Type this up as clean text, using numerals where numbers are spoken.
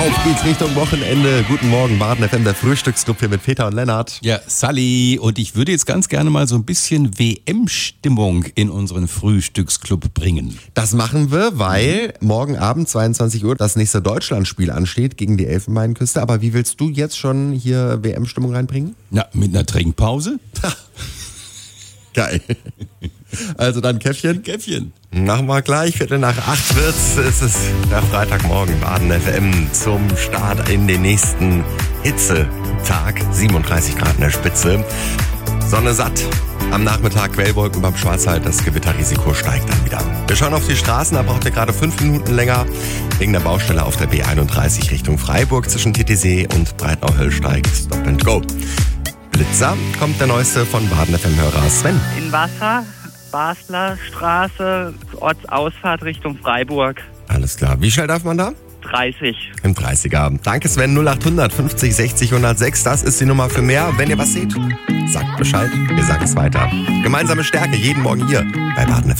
Auf geht's Richtung Wochenende. Guten Morgen, Baden FM, der Frühstücksclub hier mit Peter und Lennart. Ja, Sally, und ich würde jetzt ganz gerne mal so ein bisschen WM-Stimmung in unseren Frühstücksclub bringen. Das machen wir, weil morgen Abend 22 Uhr das nächste Deutschlandspiel ansteht gegen die Elfenbeinküste. Aber wie willst du jetzt schon hier WM-Stimmung reinbringen? Na, mit einer Trinkpause? Geil. Also dann Käffchen? Käffchen. Machen wir gleich, 7:45 wird's. Es ist der Freitagmorgen, Baden FM zum Start in den nächsten Hitzetag. 37 Grad in der Spitze. Sonne satt. Am Nachmittag Quellwolken beim Schwarzwald. Das Gewitterrisiko steigt dann wieder. Wir schauen auf die Straßen. Da braucht ihr gerade 5 Minuten länger. Wegen der Baustelle auf der B31 Richtung Freiburg zwischen Titisee und Breitnau-Höllsteig. Stop and go. Blitzer kommt der neueste von Baden FM-Hörer Sven. In Wasser, Basler Straße, Ortsausfahrt Richtung Freiburg. Alles klar. Wie schnell darf man da? 30. Im 30er. Danke Sven, 0800 50 60 106. Das ist die Nummer für mehr. Wenn ihr was seht, sagt Bescheid. Wir sagen es weiter. Gemeinsame Stärke jeden Morgen hier bei Baden FM.